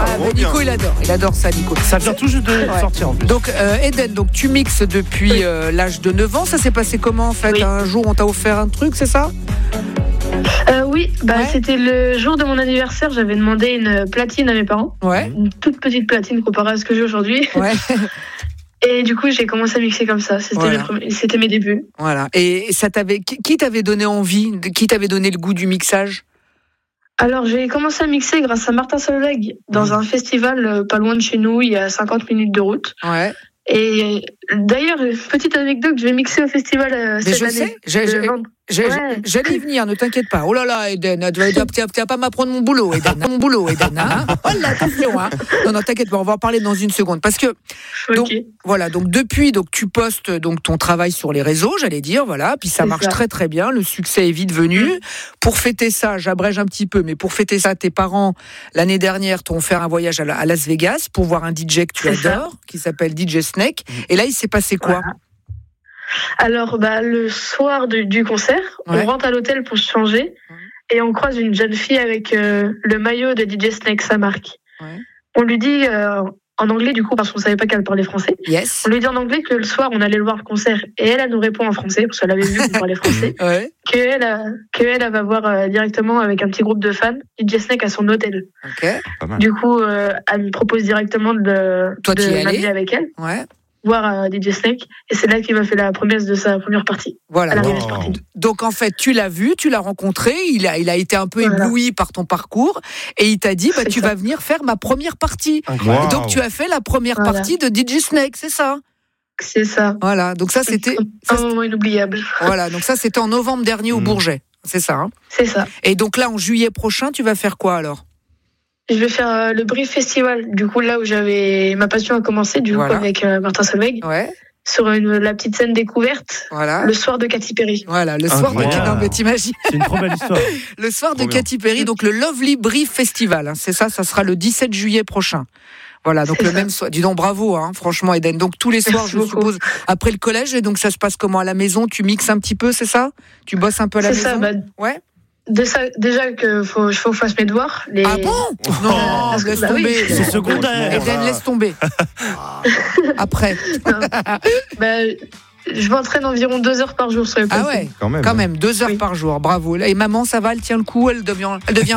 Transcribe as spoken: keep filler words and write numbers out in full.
bah, Nico, il adore, il adore ça, Nico. Ça vient tout juste de ouais. sortir en plus. Donc, euh, Eden, donc tu mixes depuis oui. euh, l'âge de neuf ans. Ça s'est passé comment en fait oui. Un jour, on t'a offert un truc, c'est ça? Euh, oui, bah, ouais. C'était le jour de mon anniversaire. J'avais demandé une platine à mes parents. Ouais. Une toute petite platine comparée à ce que j'ai aujourd'hui. Ouais. Et du coup, j'ai commencé à mixer comme ça. C'était, voilà. mes, premiers, c'était mes débuts. Voilà. Et ça t'avait, qui t'avait donné envie, qui t'avait donné le goût du mixage? Alors, j'ai commencé à mixer grâce à Martin Solveig dans mmh. un festival euh, pas loin de chez nous, il y a cinquante minutes de route. Ouais. Et d'ailleurs, petite anecdote, je vais mixer au festival euh, cette je année. Sais, j'ai, j'ai, j'ai, ouais. J'allais y venir, ne t'inquiète pas. Oh là là, Eden, tu vas, tu vas pas m'apprendre mon boulot, Eden. Mon boulot, Eden. Hein oh là, attention. Hein. Non, non, t'inquiète pas, on va en parler dans une seconde. Parce que, donc, okay. voilà, donc depuis, donc, tu postes donc, ton travail sur les réseaux, j'allais dire, voilà, puis ça C'est marche ça. très très bien, le succès est vite venu. Mmh. Pour fêter ça, j'abrège un petit peu, mais pour fêter ça, tes parents, l'année dernière, t'ont fait un voyage à Las Vegas pour voir un D J que tu C'est adores, ça. qui s'appelle D J Snake. Mmh. Et là, il s'est passé quoi? Voilà. Alors, bah, le soir de, du concert, ouais. on rentre à l'hôtel pour se changer ouais. et on croise une jeune fille avec euh, le maillot de D J Snake, sa marque. Ouais. On lui dit euh, en anglais, du coup, parce qu'on savait pas qu'elle parlait français. Yes. On lui dit en anglais que le soir, on allait le voir le concert. Et elle, elle nous répond en français, parce qu'elle avait vu qu'on parlait français. ouais. Qu'elle, a, qu'elle, elle va voir euh, directement avec un petit groupe de fans D J Snake à son hôtel. Okay. Du coup, euh, elle me propose directement de, Toi, de m'habiller avec elle. Ouais. voir euh, D J Snake, et c'est là qu'il m'a fait la promesse de sa première partie. Voilà. La donc, partie. donc en fait, tu l'as vu, tu l'as rencontré, il a, il a été un peu voilà. ébloui par ton parcours, et il t'a dit, bah, tu ça. vas venir faire ma première partie. Wow. Et donc tu as fait la première voilà. partie de D J Snake, c'est ça? C'est ça. Voilà, donc ça c'était... Un ça, moment inoubliable. Voilà, donc ça c'était en novembre dernier au mmh. Bourget, c'est ça hein? C'est ça. Et donc là, en juillet prochain, tu vas faire quoi alors? Je vais faire euh, le Brief Festival, du coup là où j'avais ma passion a commencé, du voilà. coup avec euh, Martin Solveig. Ouais. Sur une, la petite scène découverte, voilà. le soir de Katy Perry. Voilà, le soir ah, de Katy Perry. T'imagines ? C'est une trop belle histoire. Le soir trop de Katy Perry, donc le Lovely Brief Festival. Hein, c'est ça, ça sera le dix-sept juillet prochain. Voilà, donc c'est le ça. même soir. Dis donc bravo, hein, franchement, Eden. Donc tous les soirs, Merci je beaucoup. suppose, après le collège, et donc ça se passe comment à la maison? Tu mixes un petit peu, c'est ça? Tu bosses un peu à la c'est maison? Ça, bah, ouais. Déjà, déjà que faut, faut que je fasse mes devoirs. Les... Ah bon? Non, oh, laisse bah tomber. Oui. C'est secondaire. Eden, laisse tomber. Après. bah, je m'entraîne environ deux heures par jour sur les Ah ouais, quand même. Quand même, deux heures oui. par jour. Bravo. Et maman, ça va? Elle tient le coup? Elle devient, elle devient